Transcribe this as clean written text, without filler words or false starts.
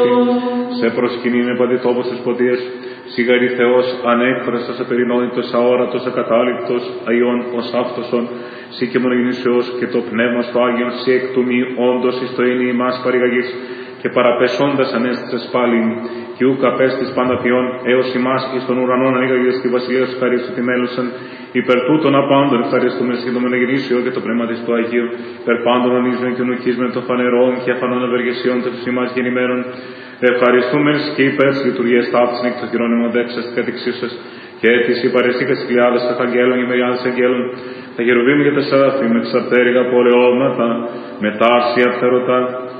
Σε προσκυνήν επαντητόπος της ποτίας, σιγαρή Θεός, ανέκφραστος, απερινότητος, αόρατος, ακατάληπτος, αϊόν ως αυτοσον, σύ και μονογεννήσεως και το πνεύμα στο Άγιον, σύ εκ του μη όντως εις το είναι ημάς παρηγαγής, και παραπεσόντας ανέστησες πάλιν, και ούκ απέστης πάντα ποιόν, έως ημάς εις των ουρανών ανοίγαγες τη βασιλεία σου χαρίσου τη μέλουσαν, υπερ τούτων απάντων ευχαριστούμε και το μονογεννήσιο και το πνεύμα της του Αγίου, υπερ πάντων ονίζμεν και νουκίσμεν των φανερών και αφανών ευεργεσιών των ημάς γεννημένων. Ευχαριστούμε και υπέρ της λειτουργίας ταύτης εκ των χειρών ημωδέξας και κατεξίσας, και της υπαρεστήκας της χιλιάδας καθαγγέλων και μεριάδες αγγέλων, τα γερουβήμ και τα σεραφείμ με τις αρτέριγα πολεώματα, με τα άρσια φτερωτά,